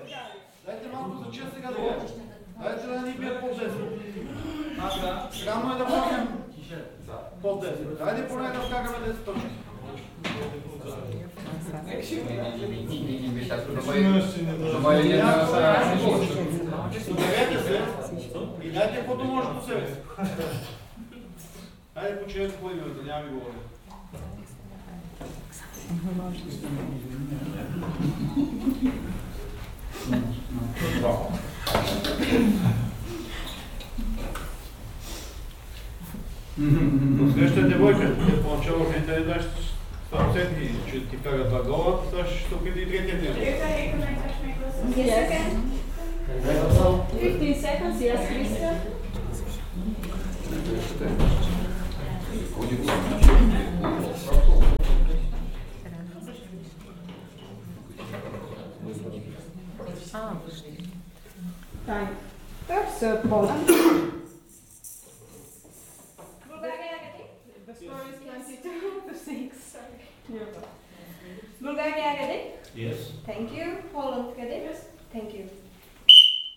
Дайте малко за час сега да го. Дайте да ни бият под 10. Странно е да можем под 10. Дайте поне да вкараме 10 точки. Доберете се и дайте каквото може по себе си. Хайде почерете по името, няма ми говоря. Следващата девойка, поначало ще те даш 100%, че ти кара 2 гола, сега ще опита и третия ден. Yes. 15 seconds, yes, Krista. Time. That's Poland. The score is 22-6. Bulgaria ready? Yes. Thank you. Poland ready?